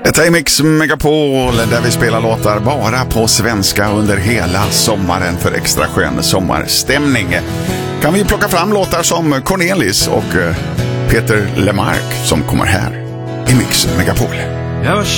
Detta är Mix Megapol där vi spelar låtar bara på svenska under hela sommaren för extra skön sommarstämning. Kan vi plocka fram låtar som Cornelis och Peter Lemark som kommer här i Mix Megapol.